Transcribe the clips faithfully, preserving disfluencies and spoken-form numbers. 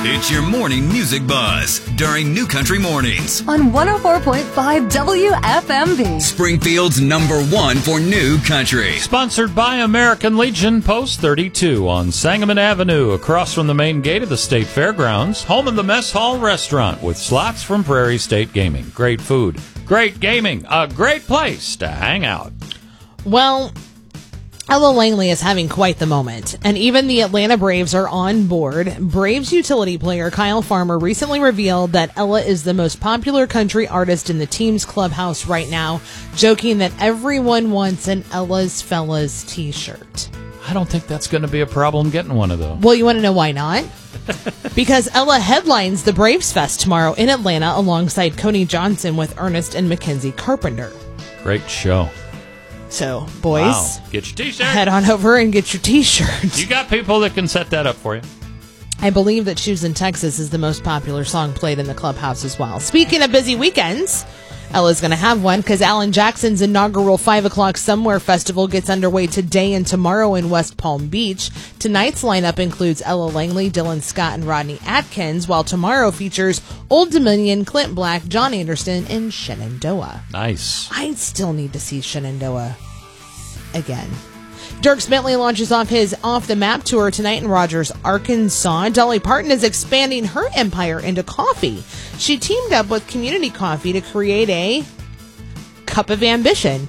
It's your morning music buzz during New Country Mornings on one oh four point five W F M B. Springfield's number one for New Country. Sponsored by American Legion, Post thirty-two on Sangamon Avenue, across from the main gate of the State Fairgrounds, home of the Mess Hall Restaurant with slots from Prairie State Gaming. Great food, great gaming, a great place to hang out. Well, Ella Langley is having quite the moment, and even the Atlanta Braves are on board. Braves utility player Kyle Farmer recently revealed that Ella is the most popular country artist in the team's clubhouse right now, joking that everyone wants an Ella's Fellas t-shirt. I don't think that's going to be a problem getting one of those. Well, you want to know why not? Because Ella headlines the Braves Fest tomorrow in Atlanta alongside Coney Johnson with Ernest and Mackenzie Carpenter. Great show. So, boys, wow. Get your t-shirt. Head on over and get your t-shirt. You got people that can set that up for you. I believe that Shoes in Texas is the most popular song played in the clubhouse as well. Speaking of busy weekends, Ella's going to have one because Alan Jackson's inaugural five o'clock Somewhere Festival gets underway today and tomorrow in West Palm Beach. Tonight's lineup includes Ella Langley, Dylan Scott, and Rodney Atkins, while tomorrow features Old Dominion, Clint Black, John Anderson, and Shenandoah. Nice. I still need to see Shenandoah again. Dierks Bentley launches off his Off the Map tour tonight in Rogers, Arkansas. Dolly Parton is expanding her empire into coffee. She teamed up with Community Coffee to create a Cup of Ambition.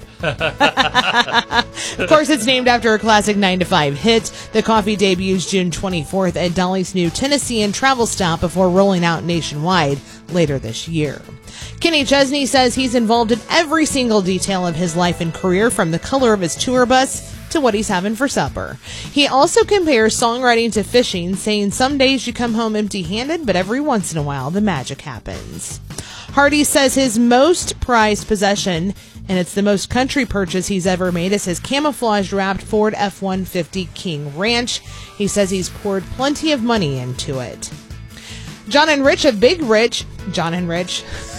Of course, it's named after a classic nine to five hit. The coffee debuts June twenty-fourth at Dolly's new Tennessean travel stop before rolling out nationwide later this year. Kenny Chesney says he's involved in every single detail of his life and career, from the color of his tour bus to what he's having for supper. He also compares songwriting to fishing, saying some days you come home empty-handed, but every once in a while the magic happens. Hardy says his most prized possession, and it's the most country purchase he's ever made, is his camouflage-wrapped Ford F one fifty King Ranch. He says he's poured plenty of money into it. John and Rich of Big Rich... John and Rich...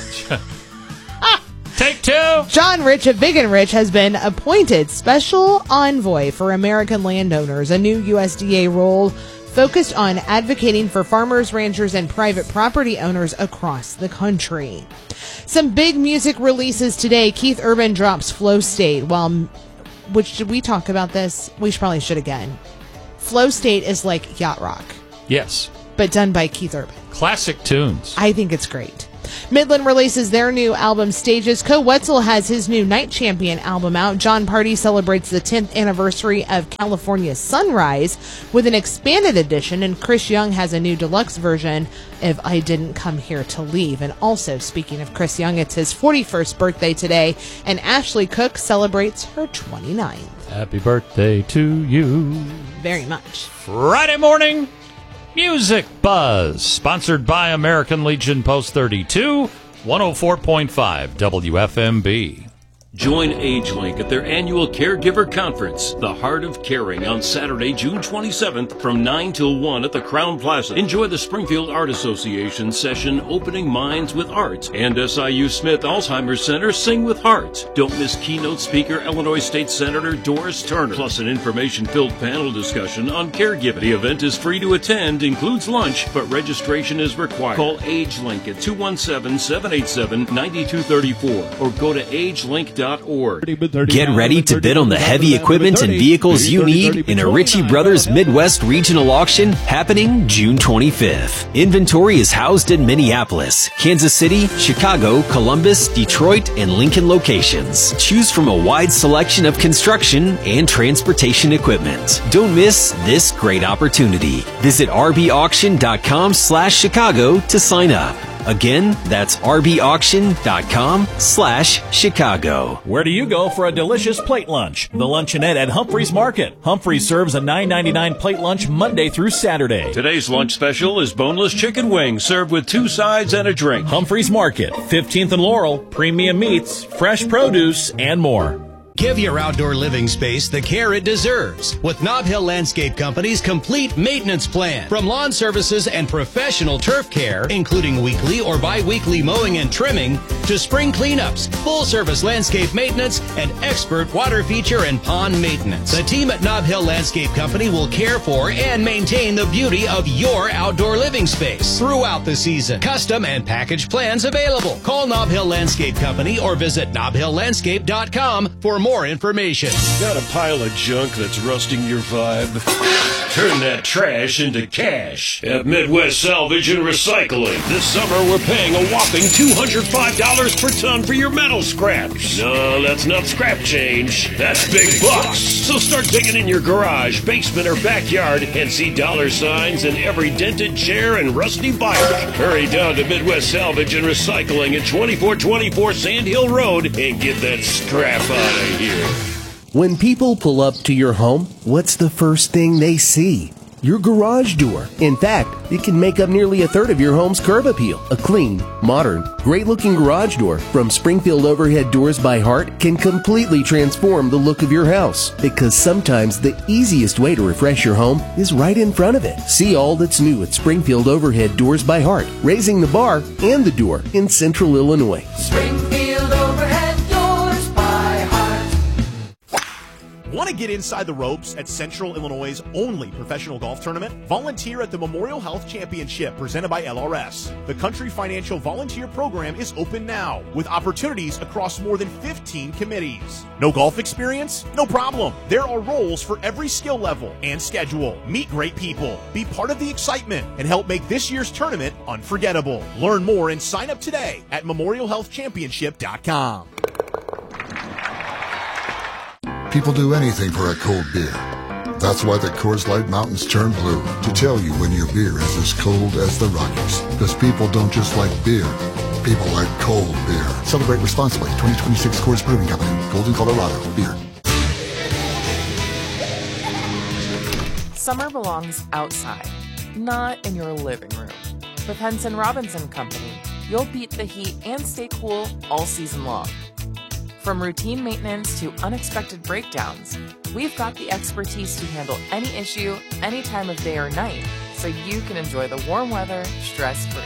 Take two! John Rich of Big and Rich has been appointed Special Envoy for American Landowners, a new U S D A role focused on advocating for farmers, ranchers, and private property owners across the country. Some big music releases today. Keith Urban drops Flow State. While, which did we talk about this? We should probably should again. Flow State is like yacht rock. Yes. But done by Keith Urban. Classic tunes. I think it's great. Midland releases their new album, Stages. Co Wetzel has his new Night Champion album out. John Party celebrates the tenth anniversary of California Sunrise with an expanded edition, and Chris Young has a new deluxe version of I Didn't Come Here to Leave. And also, speaking of Chris Young, it's his forty-first birthday today, and Ashley Cook celebrates her twenty-ninth. Happy birthday to you. Very much. Friday morning Music Buzz, sponsored by American Legion, Post thirty-two, one oh four point five W F M B. Join AgeLink at their annual Caregiver Conference, The Heart of Caring, on Saturday, June twenty-seventh from nine till one at the Crown Plaza. Enjoy the Springfield Art Association session, Opening Minds with Art, and S I U Smith Alzheimer's Center, Sing with Heart. Don't miss keynote speaker Illinois State Senator Doris Turner, plus an information-filled panel discussion on caregiving. The event is free to attend, includes lunch, but registration is required. Call AgeLink at two one seven, seven eight seven, nine two three four or go to agelink dot org. Get ready to bid on the heavy equipment and vehicles you need in a Ritchie Brothers Midwest Regional Auction happening June twenty-fifth. Inventory is housed in Minneapolis, Kansas City, Chicago, Columbus, Detroit, and Lincoln locations. Choose from a wide selection of construction and transportation equipment. Don't miss this great opportunity. Visit r b auction dot com slash Chicago to sign up. Again, that's r b auction dot com slash Chicago. Where do you go for a delicious plate lunch? The Luncheonette at Humphreys Market. Humphreys serves a nine ninety-nine plate lunch Monday through Saturday. Today's lunch special is boneless chicken wings served with two sides and a drink. Humphreys Market, fifteenth and Laurel, premium meats, fresh produce, and more. Give your outdoor living space the care it deserves with Nob Hill Landscape Company's complete maintenance plan. From lawn services and professional turf care, including weekly or bi-weekly mowing and trimming, to spring cleanups, full-service landscape maintenance, and expert water feature and pond maintenance. The team at Nob Hill Landscape Company will care for and maintain the beauty of your outdoor living space throughout the season. Custom and package plans available. Call Nob Hill Landscape Company or visit nob hill landscape dot com for more information. Got a pile of junk that's rusting your vibe? Turn that trash into cash at Midwest Salvage and Recycling. This summer we're paying a whopping two hundred five dollars per ton for your metal scraps. No, that's not scrap change. That's big bucks. So start digging in your garage, basement, or backyard and see dollar signs in every dented chair and rusty bike. Hurry down to Midwest Salvage and Recycling at twenty-four twenty-four Sand Hill Road and get that scrap out of here. When people pull up to your home, what's the first thing they see? Your garage door. In fact, it can make up nearly a third of your home's curb appeal. A clean, modern, great-looking garage door from Springfield Overhead Doors by Heart can completely transform the look of your house. Because sometimes the easiest way to refresh your home is right in front of it. See all that's new at Springfield Overhead Doors by Heart, raising the bar and the door in Central Illinois. Springfield Overhead Doors by Heart. Want to get inside the ropes at Central Illinois' only professional golf tournament? Volunteer at the Memorial Health Championship presented by L R S. The Country Financial Volunteer Program is open now with opportunities across more than fifteen committees. No golf experience? No problem. There are roles for every skill level and schedule. Meet great people, be part of the excitement, and help make this year's tournament unforgettable. Learn more and sign up today at memorial health championship dot com. People do anything for a cold beer. That's why the Coors Light Mountains turn blue, to tell you when your beer is as cold as the Rockies. Because people don't just like beer, people like cold beer. Celebrate responsibly. twenty twenty-six Coors Brewing Company, Golden, Colorado. Beer. Summer belongs outside, not in your living room. With Henson Robinson Company, you'll beat the heat and stay cool all season long. From routine maintenance to unexpected breakdowns, we've got the expertise to handle any issue, any time of day or night, so you can enjoy the warm weather stress-free.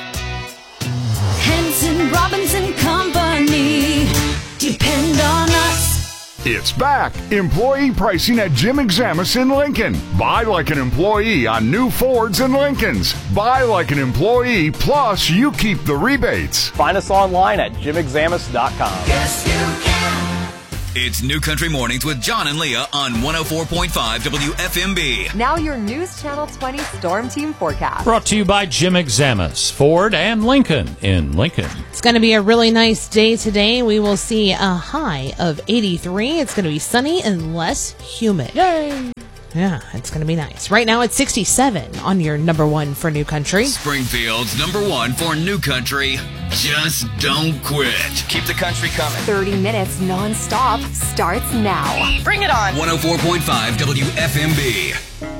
Henson Robinson Company. Depend on us. It's back. Employee pricing at Jim Examus in Lincoln. Buy like an employee on new Fords and Lincolns. Buy like an employee, plus you keep the rebates. Find us online at jim examus dot com. Yes, you can. It's New Country Mornings with John and Leah on one oh four point five W F M B. Now your News Channel twenty Storm Team forecast. Brought to you by Jim Examus, Ford and Lincoln in Lincoln. It's going to be a really nice day today. We will see a high of eighty-three. It's going to be sunny and less humid. Yay! Yeah, it's going to be nice. Right now it's sixty-seven on your number one for New Country. Springfield's number one for New Country. Just don't quit. Keep the country coming. thirty minutes non-stop starts now. Bring it on. one oh four point five W F M B.